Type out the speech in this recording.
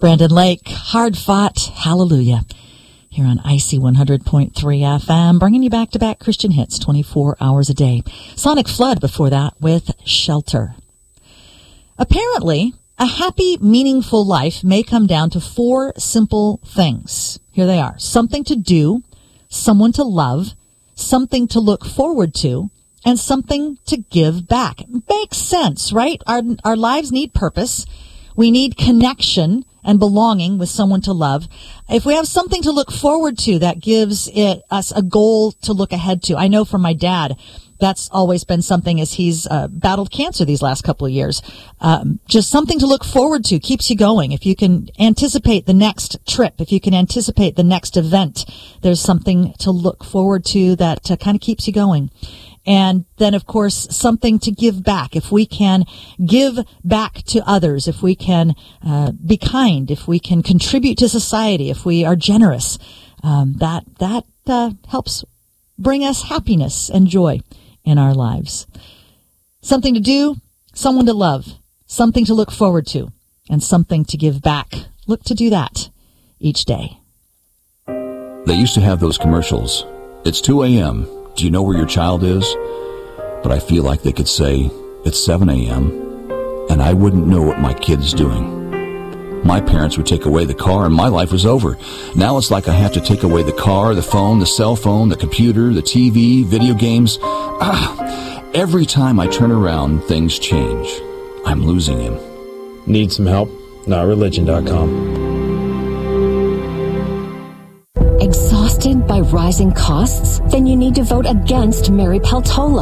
Brandon Lake, hard fought, hallelujah. Here on IC 100.3 FM, bringing you back-to-back Christian hits 24 hours a day. Sonic Flood before that with Shelter. Apparently, a happy, meaningful life may come down to 4 simple things. Here they are. Something to do, someone to love, something to look forward to, and something to give back. Makes sense, right? Our lives need purpose. We need connection and belonging with someone to love. If we have something to look forward to, that gives us a goal to look ahead to. I know from my dad, that's always been something as he's battled cancer these last couple of years. Just something to look forward to keeps you going. If you can anticipate the next trip, if you can anticipate the next event, there's something to look forward to that kind of keeps you going. And then, of course, something to give back. If we can give back to others, if we can be kind, if we can contribute to society, if we are generous, that helps bring us happiness and joy in our lives. Something to do, someone to love, something to look forward to, and something to give back. Look to do that each day. They used to have those commercials. It's 2 a.m. Do you know where your child is? But I feel like they could say, it's 7 a.m., and I wouldn't know what my kid's doing. My parents would take away the car, and my life was over. Now it's like I have to take away the car, the phone, the cell phone, the computer, the TV, video games. Every time I turn around, things change. I'm losing him. Need some help? NotReligion.com. Exhausted by rising costs? Then you need to vote against Mary Peltola.